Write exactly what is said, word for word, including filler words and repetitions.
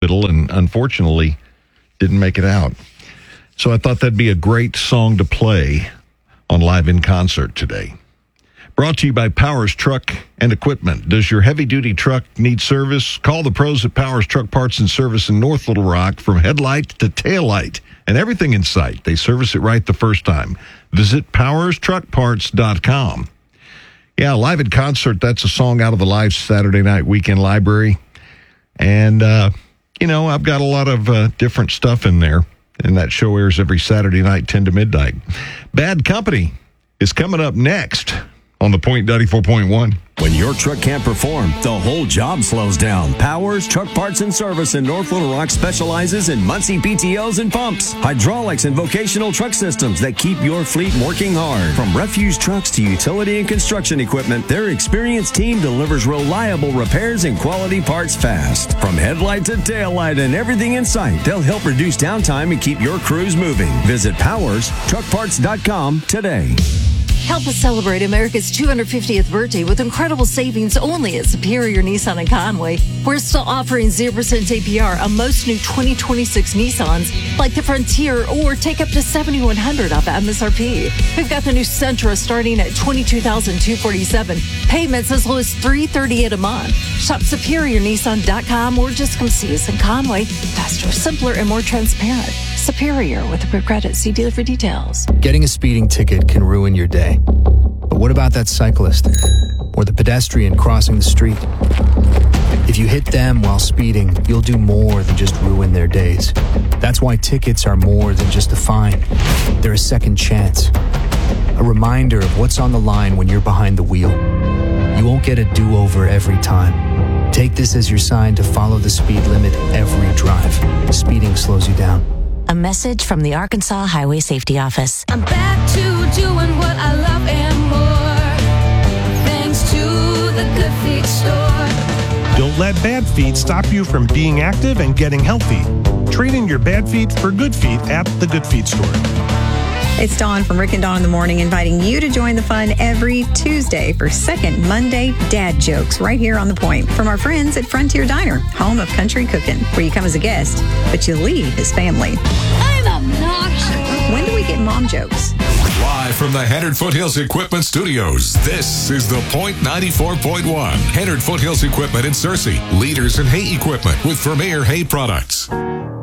hospital and unfortunately didn't make it out. So I thought that'd be a great song to play on Live in Concert today. Brought to you by Powers Truck and Equipment. Does your heavy-duty truck need service? Call the pros at Powers Truck Parts and Service in North Little Rock. From headlight to tail light and everything in sight, they service it right the first time. Visit powers truck parts dot com. Yeah, Live in Concert, that's a song out of the Live Saturday Night Weekend Library. And, uh, you know, I've got a lot of uh, different stuff in there. And that show airs every Saturday night, ten to midnight. Bad Company is coming up next on The Point ninety-four point one. When your truck can't perform, the whole job slows down. Powers Truck Parts and Service in North Little Rock specializes in Muncie P T Os and pumps, hydraulics, and vocational truck systems that keep your fleet working hard. From refuse trucks to utility and construction equipment, their experienced team delivers reliable repairs and quality parts fast. From headlight to tail light and everything in sight, they'll help reduce downtime and keep your crews moving. Visit powers truck parts dot com today. Help us celebrate America's two hundred fiftieth birthday with incredible savings only at Superior Nissan in Conway. We're still offering zero percent A P R on most new twenty twenty-six Nissans, like the Frontier, or take up to seven thousand one hundred dollars off M S R P. We've got the new Sentra starting at twenty-two thousand two hundred forty-seven dollars. Payments as low as three hundred thirty-eight dollars a month. Shop superior nissan dot com or just come see us in Conway. Faster, simpler, and more transparent. Superior with approved credit. See dealer for details. Getting a speeding ticket can ruin your day. But what about that cyclist or the pedestrian crossing the street? If you hit them while speeding, you'll do more than just ruin their days. That's why tickets are more than just a fine. They're a second chance. A reminder of what's on the line when you're behind the wheel. You won't get a do-over every time. Take this as your sign to follow the speed limit every drive. Speeding slows you down. A message from the Arkansas Highway Safety Office. I'm back to doing what I love and more, thanks to the Good Feet store. Don't let bad feet stop you from being active and getting healthy. Trade in your bad feet for good feet at the Good Feet store. It's Dawn from Rick and Dawn in the Morning, inviting you to join the fun every Tuesday for Second Monday Dad Jokes right here on The Point from our friends at Frontier Diner, home of country cooking, where you come as a guest, but you leave as family. I'm obnoxious. When do we get mom jokes? Live from the Hennard Foothills Equipment Studios, this is The Point ninety-four point one. Hennard Foothills Equipment in Searcy, leaders in hay equipment with Vermeer Hay Products.